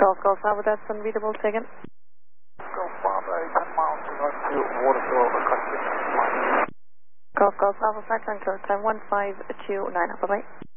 Golf Alpha, that's unreadable, second. Golf Alpha, 10 miles north to Waterville, requesting flight. Golf Alpha, factor and code time 1529, bye-bye.